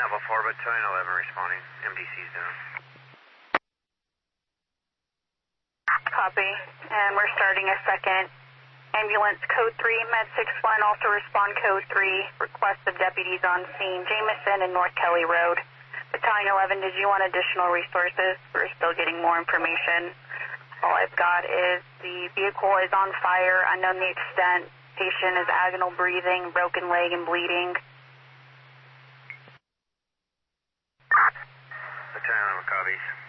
Alpha 4, Battalion 11 responding. MDC's down. Copy. And we're starting a second. Ambulance code 3, Med 61, also respond code 3. Request of deputies on scene. Jameson and North Kelly Road. Battalion 11, did you want additional resources? We're still getting more information. All I've got is the vehicle is on fire, unknown the extent. Patient is agonal breathing, broken leg and bleeding. Battalion 11 copies.